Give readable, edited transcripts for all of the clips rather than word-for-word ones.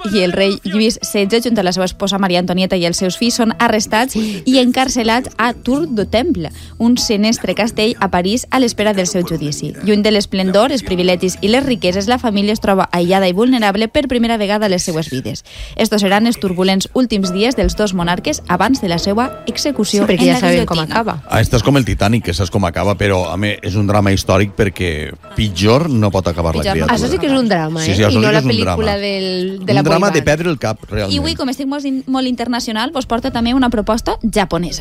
i el rei Lluís XVI, junt a la seva esposa Maria Antonieta i els seus fills, són arrestats i encarcelats a Tour du Temple, un sinistre castell a París, a l'espera del seu judici. Lluny de l'esplendor, els privilegis i les riqueses, la família es troba aïllada i vulnerable per primera vegada a les seues vides. Estos seran els turbulents últims dies dels dos monarques abans de la seva execució en la guillotina. Ja sabem com acaba. Esto és com el Titanic, que saps com acaba, però a mi és un drama històric perquè pitjor no pot acabar la criatura. Això sí que és un drama, Sí, I no la és un pel·lícula drama. de la un drama boy de band. perdre el cap, realment. I avui, com estic molt internacional, vos porta també una proposta japonesa.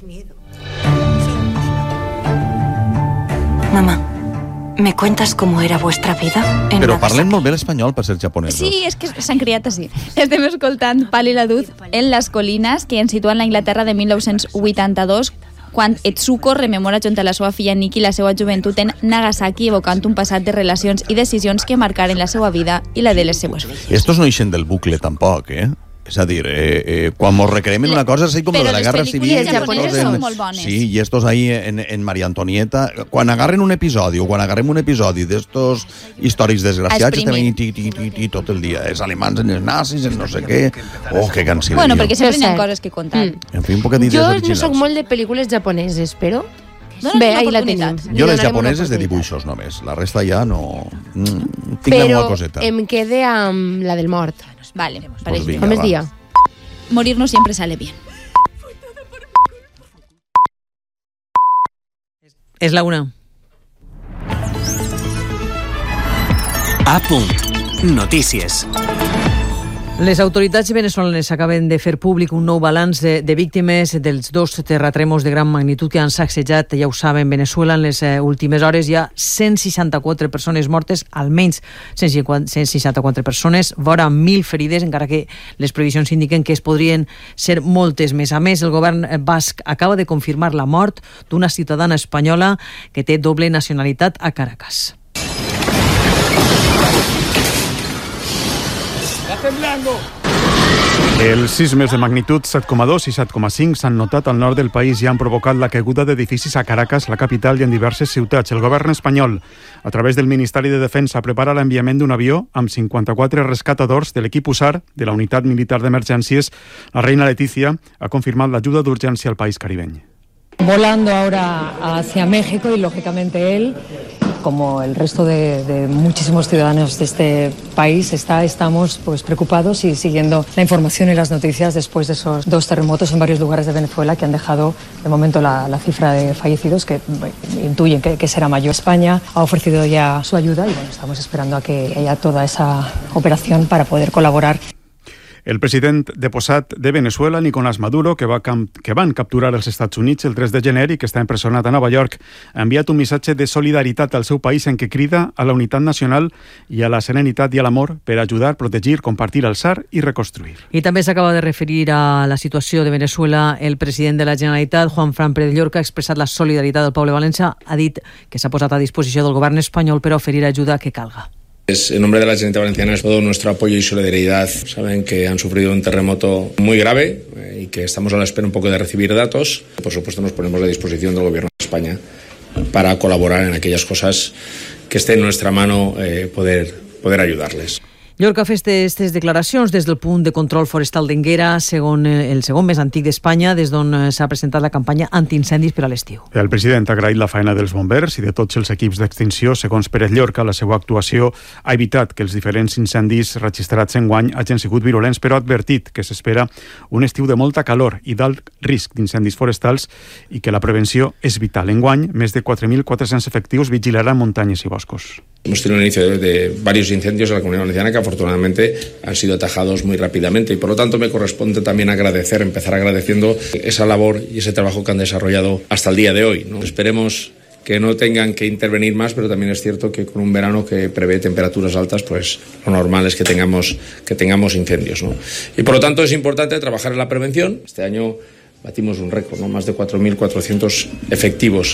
Mamá, ¿me cuentas cómo era vuestra vida en Però Nagasaki? parlen molt bé l'espanyol per ser japonesos. Sí, és que s'han criat així. Estem escoltant Pali la Duz en les Colines, que ens situa en la Inglaterra de 1982, quan Etsuko rememora junt a la seva filla Nikki la seva joventut en Nagasaki, evocant un passat de relacions i decisions que marcaren la seva vida i la de les seues filles. Estos no ixen del bucle tampoc, És a dir, quan mos recreem en una cosa, és com lo de la Guerra Civil. Però les pel·lícules japoneses són molt bones. Sí, i estos ahí en Maria Antonieta, quan agarren un episodi, o quan agarrem un episodi d'estos històrics desgraciats, estem ahí tot el dia. Els alemans en els nazis, en no sé què. Oh, que cansí. Bueno, perquè sempre hi ha coses que contar. En fi, un poquet d'idees Jo originals. no soc molt de pel·lícules japoneses, però... Dona'ns Bé, una ahí la oportunitat. tenim. Jo les Li donarem una japoneses de oportunitat. dibuixos només. La resta ja no... Tinc Però alguna coseta. em quede amb la del mort. Vale, Pues pareix bé. vinga, Com es va. dia? Morirnos siempre sale bien. És la una. A punt. Notícies. Les autoritats veneçolanes acaben de fer públic un nou balanç de víctimes dels dos terratrèmols de gran magnitud que han sacsejat, ja ho saben, Veneçuela. En les últimes hores hi ha 164 persones mortes, almenys 164 persones, vora 1.000 ferides, encara que les previsions indiquen que es podrien ser moltes més. A més, el govern basc acaba de confirmar la mort d'una ciutadana espanyola que té doble nacionalitat a Caracas. Els sismes de magnitud 7,2 i 7,5 s'han notat al nord del país i han provocat la caiguda d'edificis a Caracas, la capital, i en diverses ciutats. El govern espanyol, a través del Ministeri de Defensa, prepara l'enviament d'un avió amb 54 rescatadors de l'equip USAR, de la Unitat Militar d'Emergències. La reina Leticia ha confirmat l'ajuda d'urgència al país caribeny. Volando ahora hacia México y, lógicamente, él, como el resto de muchísimos ciudadanos de este país, estamos pues preocupados y siguiendo la información y las noticias después de esos dos terremotos en varios lugares de Venezuela que han dejado, de momento, la cifra de fallecidos, que intuyen que será mayor. España ha ofrecido ya su ayuda y estamos esperando a que haya toda esa operación para poder colaborar. El president deposat de Venezuela, Nicolás Maduro, que van capturar els Estats Units el 3 de gener i que està empresonat a Nova York, ha enviat un missatge de solidaritat al seu país en què crida a la unitat nacional i a la serenitat i a l'amor per ajudar, protegir, compartir, alçar i reconstruir. I també s'acaba de referir a la situació de Venezuela. El president de la Generalitat, Juanfran Pérez Llorca, ha expressat la solidaritat del poble valencià. Ha dit que s'ha posat a disposició del govern espanyol per oferir ajuda que calga. En nombre de la Generalitat Valenciana es todo nuestro apoyo y solidaridad. Saben que han sufrido un terremoto muy grave y que estamos a la espera un poco de recibir datos. Por supuesto, nos ponemos a disposición del Gobierno de España para colaborar en aquellas cosas que esté en nuestra mano, poder ayudarles. Llorca ha fet aquestes declaracions des del punt de control forestal d'Enguera, el segon més antic d'Espanya, des d'on s'ha presentat la campanya antiincendis per a l'estiu. El president ha agraït la feina dels bombers i de tots els equips d'extinció. Segons Pérez Llorca, la seva actuació ha evitat que els diferents incendis registrats enguany hagin sigut virulents, però ha advertit que s'espera un estiu de molta calor i d'alt risc d'incendis forestals i que la prevenció és vital. Enguany, més de 4.400 efectius vigilaran muntanyes i boscos. Hemos tenido un inicio de varios incendios en la Comunidad Valenciana que afortunadamente han sido atajados muy rápidamente y por lo tanto me corresponde también empezar agradeciendo esa labor y ese trabajo que han desarrollado hasta el día de hoy, ¿no? Esperemos que no tengan que intervenir más, pero también es cierto que con un verano que prevé temperaturas altas, pues lo normal es que tengamos incendios, ¿no? Y por lo tanto es importante trabajar en la prevención. Este año batimos un récord, ¿no? Más de 4.400 efectivos.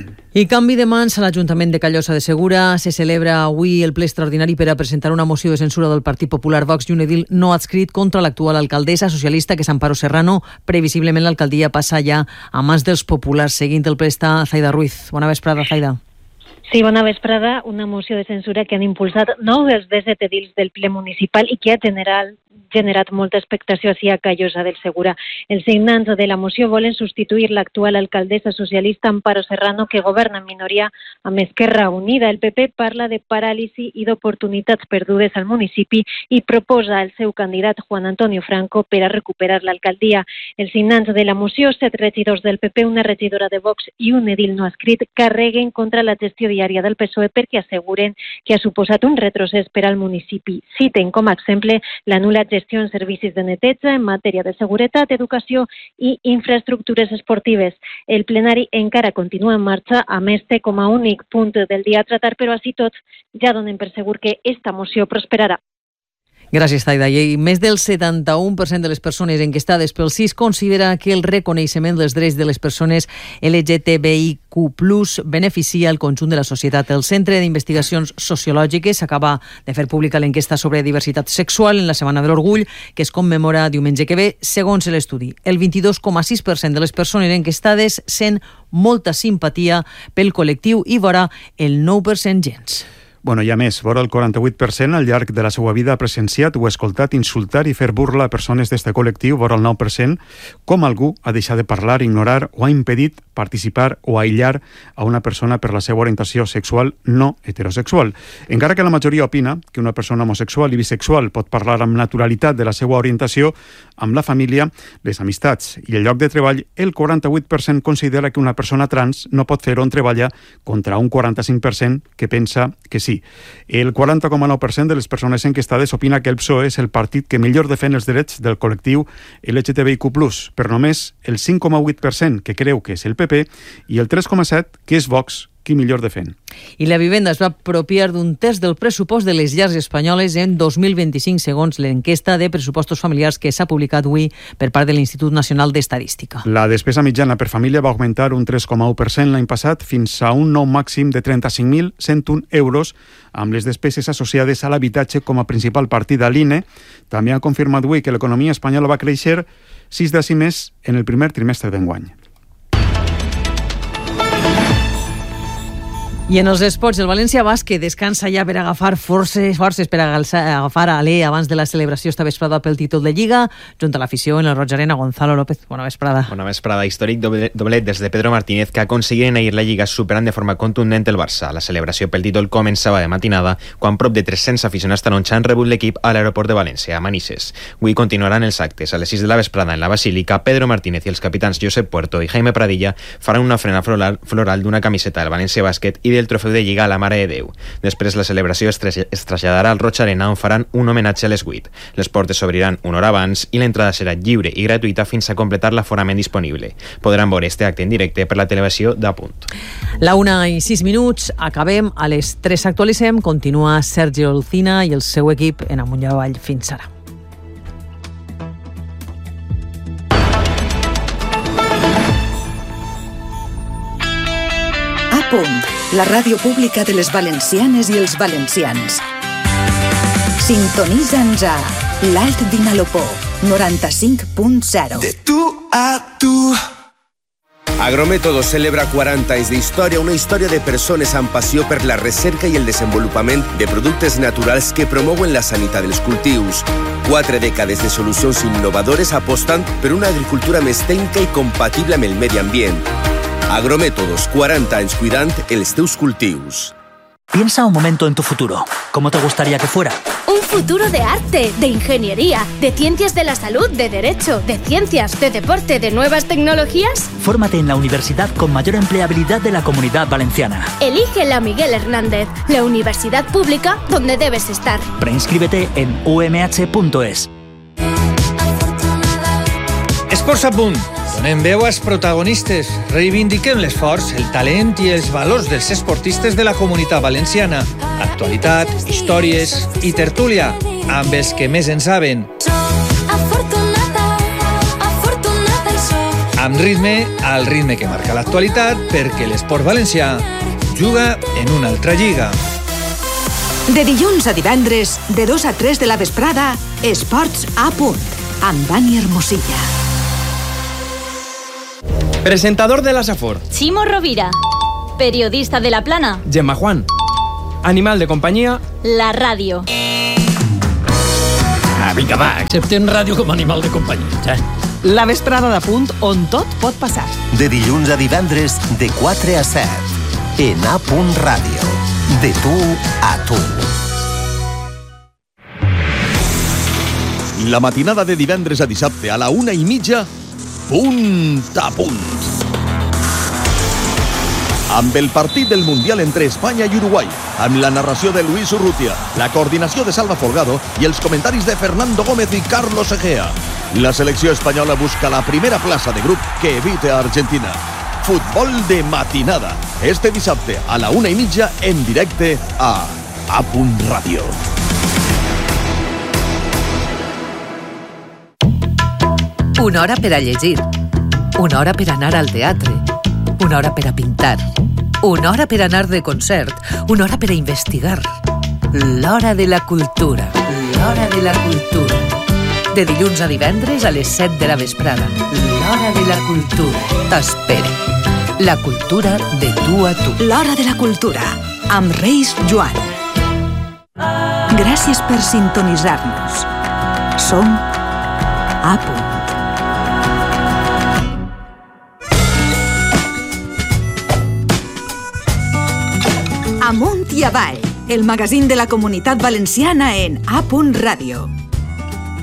I canvi de mans a l'Ajuntament de Callosa de Segura. Se celebra avui el ple extraordinari per a presentar una moció de censura del Partit Popular Vox i un edil no adscrit contra l'actual alcaldessa socialista, que és Amparo Serrano. Previsiblement l'alcaldia passa ja a mans dels populars. Seguint el ple està Zaida Ruiz. Bona vesprada, Zaida. Sí, bona vesprada. Una moció de censura que han impulsat 9 dels 17 edils del ple municipal i que ha generat molta expectació a Callosa del Segura. Els signants de la moció volen substituir l'actual alcaldessa socialista Amparo Serrano, que governa en minoria amb Esquerra Unida. El PP parla de paràlisi i d'oportunitats perdudes al municipi i proposa el seu candidat Juan Antonio Franco per a recuperar l'alcaldia. Els signants de la moció, 7 regidors del PP, una regidora de Vox i un edil no escrit, carreguen contra la gestió diària del PSOE perquè asseguren que ha suposat un retrocés per al municipi. Citen com a exemple la nul·la gestió en servicis de neteja, en matèria de seguretat, educació i infraestructures esportives. El plenari encara continua en marxa, a més té com a únic punt del dia a tratar, però així tots ja donen per segur que esta moció prosperarà. Gràcies, Taida. I més del 71% de les persones enquestades pel CIS considera que el reconeixement dels drets de les persones LGTBIQ+ beneficia el conjunt de la societat. El Centre d'Investigacions Sociològiques acaba de fer pública l'enquesta sobre diversitat sexual en la Setmana de l'Orgull, que es commemora diumenge que ve. Segons l'estudi, el 22,6% de les persones enquestades sent molta simpatia pel col·lectiu i vora el 9% gens. Bueno, i a més, vora el 48% al llarg de la seva vida ha presenciat o escoltat insultar i fer burla a persones d'este col·lectiu, vora el 9%, com algú ha deixat de parlar, ignorar o ha impedit participar o aïllar a una persona per la seva orientació sexual no heterosexual. Encara que la majoria opina que una persona homosexual i bisexual pot parlar amb naturalitat de la seva orientació amb la família, les amistats i el lloc de treball, el 48% considera que una persona trans no pot fer on treballa contra un 45% que pensa que sí. El 40,9% de les persones enquestades opina que el PSOE és el partit que millor defèn els drets del col·lectiu LGTBIQ+, però només el 5,8% que creu que és el PP i el 3,7% que és Vox qui millor defèn. I la vivenda es va apropiar d'un terç del pressupost de les llars espanyoles en 2025, segons l'enquesta de pressupostos familiars que s'ha publicat avui per part de l'Institut Nacional d'Estadística. La despesa mitjana per família va augmentar un 3,1% l'any passat fins a un nou màxim de 35.101 euros, amb les despeses associades a l'habitatge com a principal partida. L'INE també ha confirmat avui que l'economia espanyola va créixer 6 dècimes en el primer trimestre d'enguany. I en els esports, el València Bàsquet descansa ja per agafar forces per agafar alè abans de la celebració esta vesprada pel títol de Lliga. Junt a l'afició en el Roig Arena, Gonzalo López. Bona vesprada. Bona vesprada. Històric doblet des de Pedro Martínez, que aconseguiren ahir la Lliga superant de forma contundent el Barça. La celebració pel títol començava de matinada, quan prop de 300 aficionats taronja han rebut l'equip a l'aeroport de València, a Manises. Avui continuaran els actes. A les 6 de la vesprada en la Basílica, Pedro Martínez i els capitans Josep Puerto i Jaime Pradilla faran una ofrena floral d'una camiseta del València Bàsquet i del trofeu de Lliga a la Mare de Déu. Després la celebració es traslladarà al Roig Arena, on faran un homenatge a les 8. Les portes s'obriran una hora abans i l'entrada serà lliure i gratuïta fins a completar l'aforament disponible. Podran veure este acte en directe per la televisió d'Apunt. La 1:06, acabem. A les 3 actualitzem. Continua Sergi Olcina i el seu equip en Amunt i Avall. Fins ara. Punt, la ràdio pública de les valencianes i els valencians. Sintonitza'ns a l'Alt Vinalopó, 95.0. De tu a tu. Agrométodos celebra 40 anys d'història, una història de persones amb passió per la recerca i el desenvolupament de productes naturals que promouen la sanitat dels cultius. 4 dècades de solucions innovadores apostant per una agricultura més tècnica i compatible amb el medi ambient. Agrométodos, 40 años cuidando els teus cultius. Piensa un momento en tu futuro. ¿Cómo te gustaría que fuera? Un futuro de arte, de ingeniería, de ciencias de la salud, de derecho, de ciencias, de deporte, de nuevas tecnologías. Fórmate en la universidad con mayor empleabilidad de la Comunidad Valenciana. Elige la Miguel Hernández, la universidad pública donde debes estar. Preinscríbete en umh.es. Esports a punt. Donem veu als protagonistes, reivindiquem l'esforç, el talent i els valors dels esportistes de la Comunitat Valenciana. Actualitat, històries i tertúlia, amb els que més en saben. Amb ritme, al ritme que marca l'actualitat, perquè l'esport valencià juga en una altra lliga. De dilluns a divendres, de 2 a 3 de la vesprada, Esports a punt, amb Dani Hermosilla. Presentador de la Safor, Chimo Rovira. Periodista de La Plana, Gemma Juan. Animal de compañía, La Radio. Vinga, va, acceptem ràdio com a animal de companyia. La vesprada de Punt, on tot pot passar. De dilluns a divendres, de 4 a 7. En A Punt Ràdio. De tu a tu. La matinada de divendres a dissabte a la 1:30, Punt a Punt. Amb el partit del Mundial entre Espanya i Uruguai, amb la narració de Luis Urrutia, la coordinació de Salva Folgado i els comentaris de Fernando Gómez i Carlos Egea. La selecció espanyola busca la primera plaça de grup que evite a Argentina. Futbol de matinada. Este dissabte a la 1:30 en directe a Punt Ràdio. Una hora per a llegir. Una hora per anar al teatre. Una hora per a pintar. Una hora per anar de concert. Una hora per a investigar. L'hora de la cultura. L'hora de la cultura. De dilluns a divendres a les 7 de la vesprada. L'hora de la cultura. T'espera. La cultura de tu a tu. L'hora de la cultura, amb Reis Joan. Gràcies per sintonitzar-nos. Som A Punt. Amunt i avall, el magazín de la Comunitat Valenciana en A Punt Ràdio.